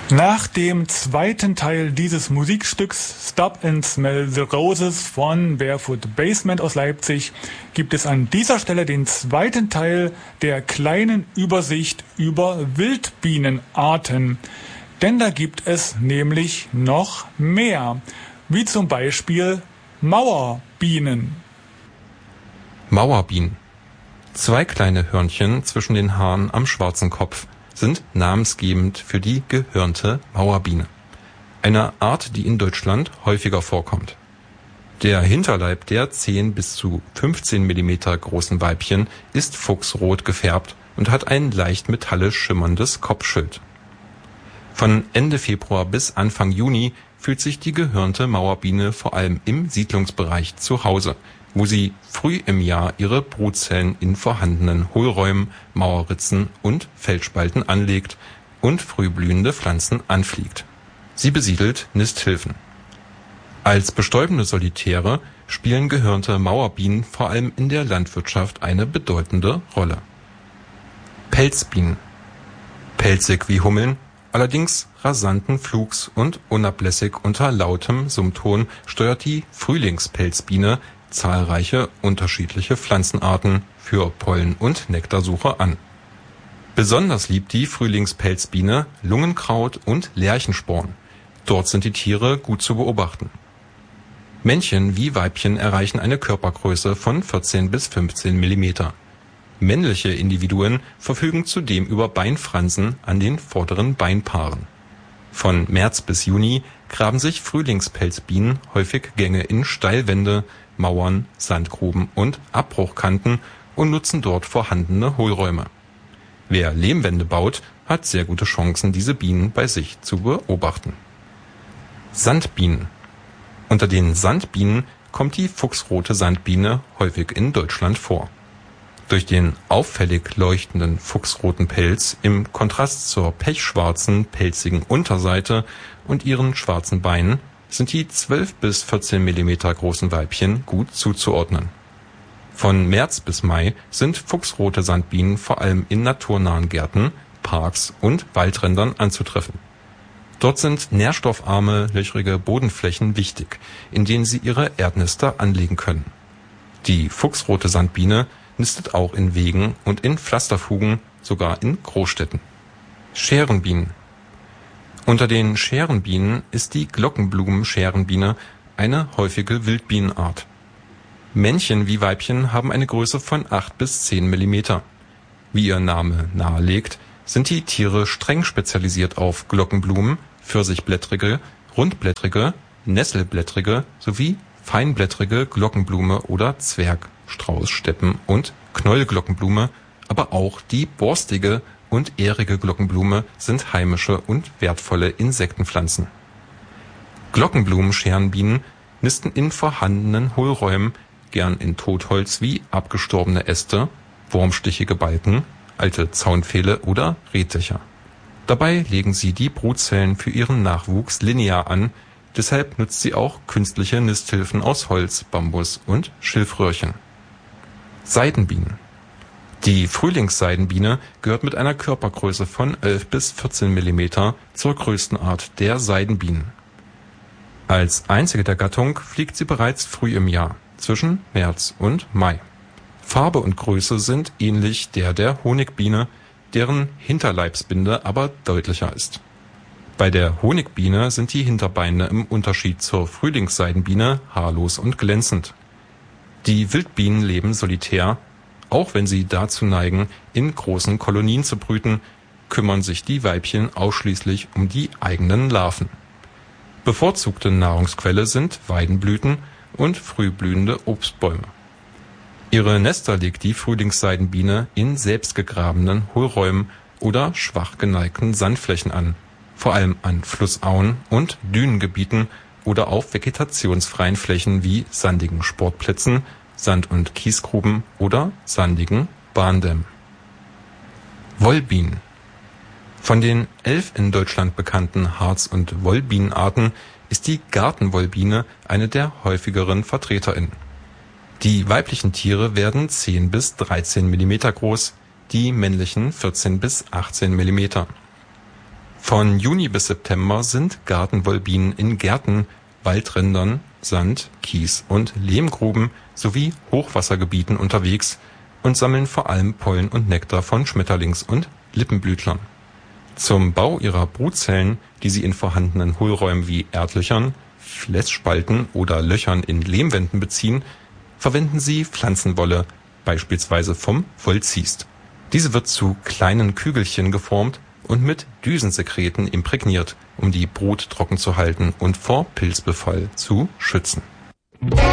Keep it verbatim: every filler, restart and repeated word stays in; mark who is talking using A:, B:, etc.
A: Nach dem zweiten Teil dieses Musikstücks Stop and Smell the Roses von Barefoot Basement aus Leipzig gibt es an dieser Stelle den zweiten Teil der kleinen Übersicht über Wildbienenarten. Denn da gibt es nämlich noch mehr, wie zum Beispiel Mauerbienen.
B: Mauerbienen. Zwei kleine Hörnchen zwischen den Haaren am schwarzen Kopf sind namensgebend für die gehörnte Mauerbiene, eine Art, die in Deutschland häufiger vorkommt. Der Hinterleib der zehn bis zu fünfzehn Millimeter großen Weibchen ist fuchsrot gefärbt und hat ein leicht metallisch schimmerndes Kopfschild. Von Ende Februar bis Anfang Juni fühlt sich die gehörnte Mauerbiene vor allem im Siedlungsbereich zu Hause, wo sie früh im Jahr ihre Brutzellen in vorhandenen Hohlräumen, Mauerritzen und Felsspalten anlegt und frühblühende Pflanzen anfliegt. Sie besiedelt Nisthilfen. Als bestäubende Solitäre spielen gehörnte Mauerbienen vor allem in der Landwirtschaft eine bedeutende Rolle. Pelzbienen. Pelzig wie Hummeln, allerdings rasanten Flugs und unablässig unter lautem Summton steuert die Frühlingspelzbiene zahlreiche unterschiedliche Pflanzenarten für Pollen- und Nektarsuche an. Besonders liebt die Frühlingspelzbiene Lungenkraut und Lerchensporn. Dort sind die Tiere gut zu beobachten. Männchen wie Weibchen erreichen eine Körpergröße von vierzehn bis fünfzehn Millimeter. Männliche Individuen verfügen zudem über Beinfransen an den vorderen Beinpaaren. Von März bis Juni graben sich Frühlingspelzbienen häufig Gänge in Steilwände, Mauern, Sandgruben und Abbruchkanten und nutzen dort vorhandene Hohlräume. Wer Lehmwände baut, hat sehr gute Chancen, diese Bienen bei sich zu beobachten. Sandbienen. Unter den Sandbienen kommt die fuchsrote Sandbiene häufig in Deutschland vor. Durch den auffällig leuchtenden fuchsroten Pelz im Kontrast zur pechschwarzen, pelzigen Unterseite und ihren schwarzen Beinen sind die zwölf bis vierzehn Millimeter großen Weibchen gut zuzuordnen. Von März bis Mai sind fuchsrote Sandbienen vor allem in naturnahen Gärten, Parks und Waldrändern anzutreffen. Dort sind nährstoffarme, löchrige Bodenflächen wichtig, in denen sie ihre Erdnester anlegen können. Die fuchsrote Sandbiene nistet auch in Wegen und in Pflasterfugen, sogar in Großstädten. Scherenbienen. Unter den Scherenbienen ist die Glockenblumen-Scherenbiene eine häufige Wildbienenart. Männchen wie Weibchen haben eine Größe von acht bis zehn Millimeter. Wie ihr Name nahelegt, sind die Tiere streng spezialisiert auf Glockenblumen, pfirsichblättrige, rundblättrige, nesselblättrige sowie feinblättrige Glockenblume oder Zwergstraußsteppen- und Knollglockenblume, aber auch die borstige und ährige Glockenblume sind heimische und wertvolle Insektenpflanzen. Glockenblumen-Scherenbienen nisten in vorhandenen Hohlräumen, gern in Totholz wie abgestorbene Äste, wurmstichige Balken, alte Zaunpfähle oder Rehdächer. Dabei legen sie die Brutzellen für ihren Nachwuchs linear an, deshalb nutzt sie auch künstliche Nisthilfen aus Holz, Bambus und Schilfröhrchen. Seidenbienen. Die Frühlingsseidenbiene gehört mit einer Körpergröße von elf bis vierzehn Millimeter zur größten Art der Seidenbienen. Als einzige der Gattung fliegt sie bereits früh im Jahr, zwischen März und Mai. Farbe und Größe sind ähnlich der der Honigbiene, deren Hinterleibsbinde aber deutlicher ist. Bei der Honigbiene sind die Hinterbeine im Unterschied zur Frühlingsseidenbiene haarlos und glänzend. Die Wildbienen leben solitär. Auch wenn sie dazu neigen, in großen Kolonien zu brüten, kümmern sich die Weibchen ausschließlich um die eigenen Larven. Bevorzugte Nahrungsquelle sind Weidenblüten und frühblühende Obstbäume. Ihre Nester legt die Frühlingsseidenbiene in selbstgegrabenen Hohlräumen oder schwach geneigten Sandflächen an, vor allem an Flussauen und Dünengebieten oder auf vegetationsfreien Flächen wie sandigen Sportplätzen, Sand- und Kiesgruben oder sandigen Bahndämmen. Wollbienen. Von den elf in Deutschland bekannten Harz- und Wollbienenarten ist die Gartenwollbiene eine der häufigeren VertreterInnen. Die weiblichen Tiere werden zehn bis dreizehn Millimeter groß, die männlichen vierzehn bis achtzehn Millimeter. Von Juni bis September sind Gartenwollbienen in Gärten, Waldrändern, Sand-, Kies- und Lehmgruben sowie Hochwassergebieten unterwegs und sammeln vor allem Pollen und Nektar von Schmetterlings- und Lippenblütlern. Zum Bau ihrer Brutzellen, die sie in vorhandenen Hohlräumen wie Erdlöchern, Fläschspalten oder Löchern in Lehmwänden beziehen, verwenden sie Pflanzenwolle, beispielsweise vom Wollziest. Diese wird zu kleinen Kügelchen geformt und mit Düsensekreten imprägniert, um die Brut trocken zu halten und vor Pilzbefall zu schützen.